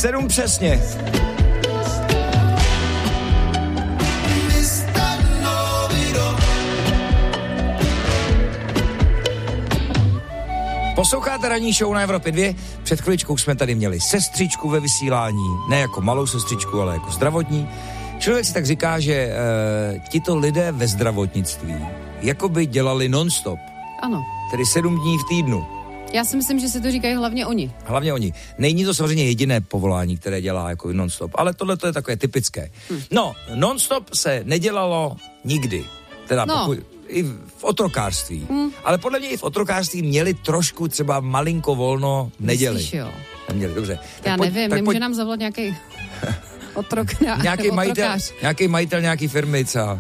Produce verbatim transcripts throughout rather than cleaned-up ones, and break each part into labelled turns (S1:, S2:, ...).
S1: sedm přesně. Posloucháte ranní show na Evropě dva. Před chviličkou jsme tady měli sestřičku ve vysílání, ne jako malou sestřičku, ale jako zdravotní. Člověk si tak říká, že e, tito lidé ve zdravotnictví jakoby dělali non-stop.
S2: Ano.
S1: Tedy sedm dní v týdnu.
S2: Já si myslím, že si to říkají hlavně oni.
S1: Hlavně oni. Není to samozřejmě jediné povolání, které dělá jako non-stop, ale tohle to je takové typické. Hm. No, non-stop se nedělalo nikdy. Teda
S2: no.
S1: pokud, i v otrokářství. Hm. Ale podle mě i v otrokářství měli trošku třeba malinko volno v neděli.
S2: Myslíš, jo?
S1: Neměli, dobře.
S2: Já
S1: tak pojď,
S2: nevím,
S1: tak
S2: nemůže
S1: pojď...
S2: nám zavolat nějaký otrok na,
S1: nějaký majitel, nějaký majitel nějaký firmy, co?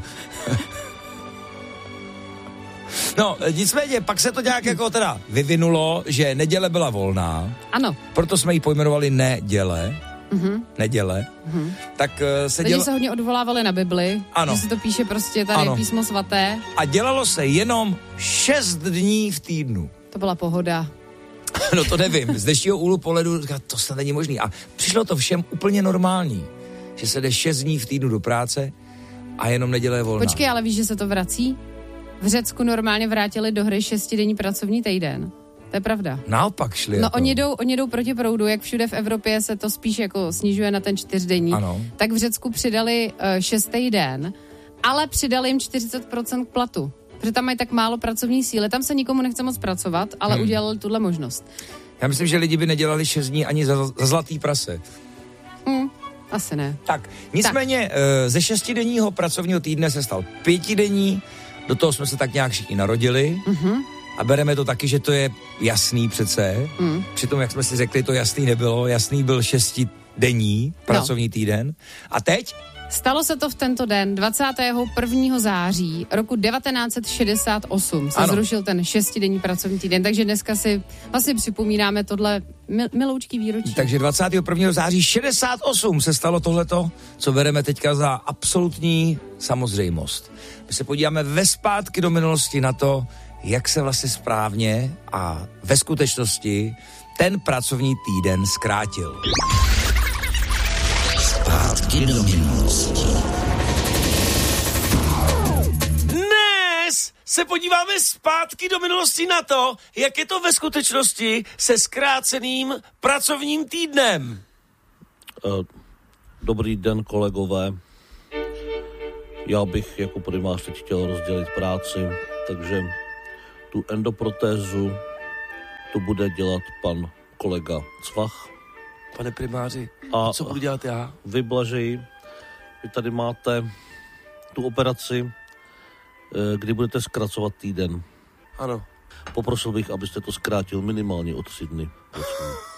S1: No, nicméně, pak se to nějak jako teda vyvinulo, že neděle byla volná.
S2: Ano.
S1: Proto jsme ji pojmenovali neděle.
S2: Mm-hmm.
S1: Neděle.
S2: Mm-hmm.
S1: Tak uh, se
S2: Lidi
S1: dělo...
S2: se hodně odvolávali na Bibli.
S1: Ano.
S2: Že se to píše prostě tady
S1: ano.
S2: písmo svaté.
S1: A dělalo se jenom šest dní v týdnu.
S2: To byla pohoda.
S1: No to nevím. Z dnešního úhlu pohledu to snad není možný. A přišlo to všem úplně normální, že se jde šest dní v týdnu do práce a jenom neděle je volná.
S2: Počkej, ale víš, že se to vrací? V Řecku normálně vrátili do hry šestidenní pracovní týden. To je pravda.
S1: Naopak šli.
S2: No
S1: jako.
S2: oni jdou, oni jdou proti proudu, jak všude v Evropě se to spíš jako snižuje na ten čtyřdenní.
S1: Ano.
S2: Tak v Řecku přidali uh, šestý den, ale přidali jim čtyřicet procent k platu. Protože tam mají tak málo pracovní síly, tam se nikomu nechce moc pracovat, ale hmm. udělali tuhle možnost.
S1: Já myslím, že lidi by nedělali šest dní ani za, za zlatý prase.
S2: Hmm. Asi ne.
S1: Tak, nicméně tak. ze šestidenního pracovního týdne se stal pětidenní, do toho jsme se tak nějak všichni narodili mm-hmm. a bereme to taky, že to je jasný přece. Mm. Přitom, jak jsme si řekli, to jasný nebylo. Jasný byl šestidenní pracovní no. týden. A teď?
S2: Stalo se to v tento den, dvacátého prvního září roku devatenáct set šedesát osm se ano. zrušil ten šestidenní pracovní týden, takže dneska si vlastně připomínáme tohle mil, miloučký výročí.
S1: Takže dvacátého prvního září šedesát osm se stalo tohleto, co bereme teďka za absolutní samozřejmost. My se podíváme ve zpátky do minulosti na to, jak se vlastně správně a ve skutečnosti ten pracovní týden zkrátil.
S3: Zpátky do minulosti.
S4: Dnes se podíváme zpátky do minulosti na to, jak je to ve skutečnosti se zkráceným pracovním týdnem.
S5: Dobrý den, kolegové. Já bych jako primář teď chtěl rozdělit práci, takže tu endoprotézu to bude dělat pan kolega Cvach.
S4: Pane primáři,
S5: a
S4: co budu dělat já?
S5: Vy, Blažej, vy tady máte tu operaci, kdy budete zkracovat týden.
S4: Ano.
S5: Poprosil bych, abyste to zkrátil minimálně o tři dny. Prosím.